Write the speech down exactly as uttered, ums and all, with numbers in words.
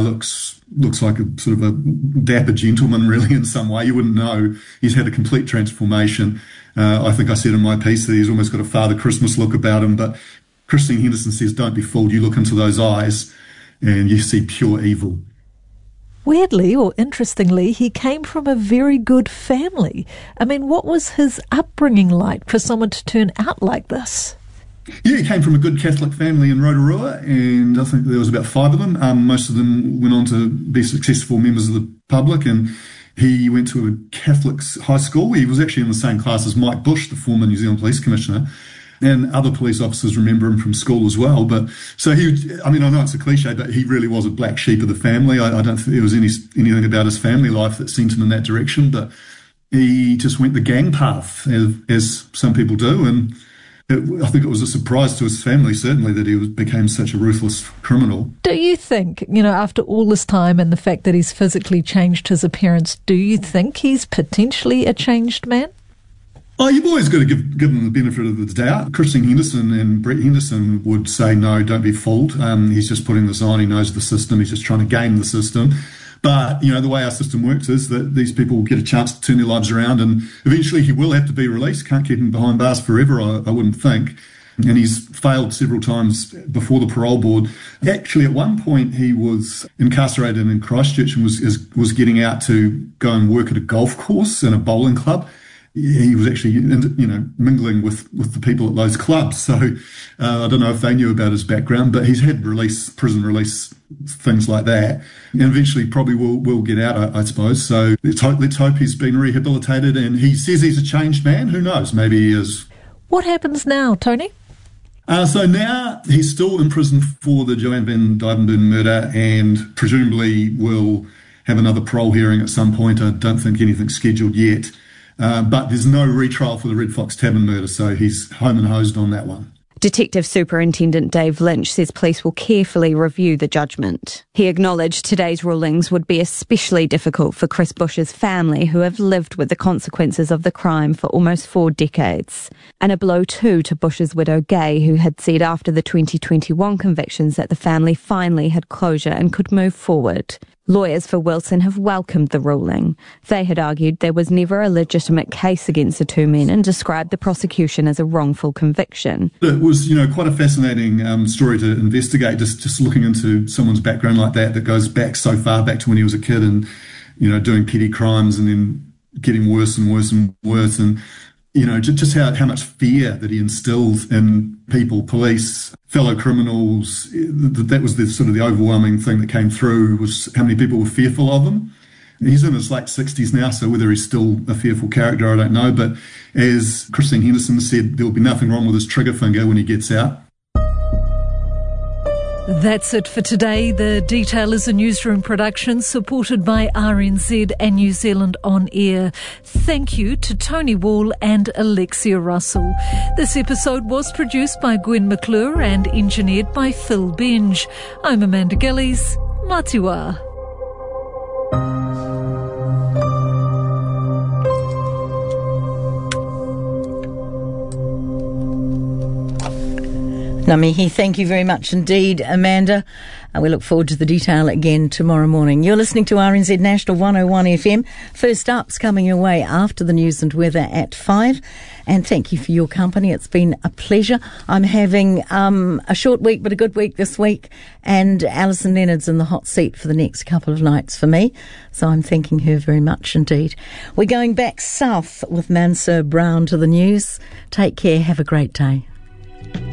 looks looks like a sort of a dapper gentleman, really, in some way. You wouldn't know. He's had a complete transformation. Uh, I think I said in my piece that he's almost got a Father Christmas look about him. But Christine Henderson says, don't be fooled. You look into those eyes and you see pure evil. Weirdly or interestingly, he came from a very good family. I mean, what was his upbringing like for someone to turn out like this? Yeah, he came from a good Catholic family in Rotorua, and I think there was about five of them. Um, most of them went on to be successful members of the public, and he went to a Catholic high school. He was actually in the same class as Mike Bush, the former New Zealand Police Commissioner, and other police officers remember him from school as well. But so he, I mean, I know it's a cliche, but he really was a black sheep of the family. I, I don't think there was any anything about his family life that sent him in that direction, but he just went the gang path, as, as some people do, and It, I think it was a surprise to his family, certainly, that he was, became such a ruthless criminal. Do you think, you know, after all this time and the fact that he's physically changed his appearance, do you think he's potentially a changed man? Oh, you've always got to give, give him the benefit of the doubt. Christine Henderson and Brett Henderson would say, no, don't be fooled. Um, he's just putting this on. He knows the system. He's just trying to game the system. But, you know, the way our system works is that these people will get a chance to turn their lives around, and eventually he will have to be released. Can't keep him behind bars forever, I, I wouldn't think. And he's failed several times before the parole board. Actually, at one point, he was incarcerated in Christchurch and was was getting out to go and work at a golf course and a bowling club. He was actually, you know, mingling with, with the people at those clubs. So uh, I don't know if they knew about his background, but he's had release, prison release, things like that. And eventually probably will will get out, I, I suppose. So let's hope, let's hope he's been rehabilitated, and he says he's a changed man. Who knows? Maybe he is. What happens now, Tony? Uh, so now he's still in prison for the Joanne van Dyvenburn murder, and presumably will have another parole hearing at some point. I don't think anything's scheduled yet. Uh, but there's no retrial for the Red Fox Tavern murder, so he's home and hosed on that one. Detective Superintendent Dave Lynch says police will carefully review the judgment. He acknowledged today's rulings would be especially difficult for Chris Bush's family, who have lived with the consequences of the crime for almost four decades. And a blow too to Bush's widow Gay, who had said after the twenty twenty-one convictions that the family finally had closure and could move forward. Lawyers for Wilson have welcomed the ruling. They had argued there was never a legitimate case against the two men and described the prosecution as a wrongful conviction. It was, you know, quite a fascinating um, story to investigate, just, just looking into someone's background like that, that goes back so far back to when he was a kid and, you know, doing petty crimes and then getting worse and worse and worse. And, you know, just, just how, how much fear that he instilled in people, police, fellow criminals. That was the sort of the overwhelming thing that came through, was how many people were fearful of him. He's in his late sixties now, so whether he's still a fearful character, I don't know. But as Christine Henderson said, there'll be nothing wrong with his trigger finger when he gets out. That's it for today. The Detail is a newsroom production supported by R N Z and New Zealand On Air. Thank you to Tony Wall and Alexia Russell. This episode was produced by Gwen McClure and engineered by Phil Benge. I'm Amanda Gillies. Matiwa. Ngā thank you very much indeed, Amanda. And we look forward to the Detail again tomorrow morning. You're listening to R N Z National one oh one F M. First up's coming your way after the news and weather at five. And thank you for your company. It's been a pleasure. I'm having um, a short week, but a good week this week. And Alison Leonard's in the hot seat for the next couple of nights for me. So I'm thanking her very much indeed. We're going back south with Mansur Brown to the news. Take care. Have a great day.